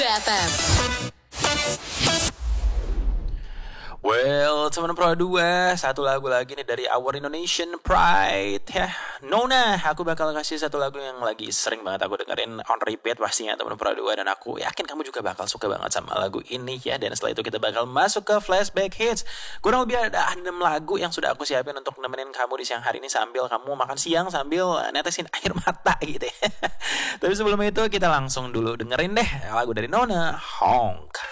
FM. Well, teman Pro 2, satu lagu lagi nih dari Our Indonesian Pride ya. Nona, aku bakal kasih satu lagu yang lagi sering banget aku dengerin on repeat pastinya teman Pro 2. Dan aku yakin kamu juga bakal suka banget sama lagu ini ya. Dan setelah itu kita bakal masuk ke flashback hits. Kurang lebih ada 6 lagu yang sudah aku siapin untuk nemenin kamu di siang hari ini sambil kamu makan siang sambil netesin air mata gitu ya. Tapi sebelum itu kita langsung dulu dengerin deh lagu dari Nona, Honk.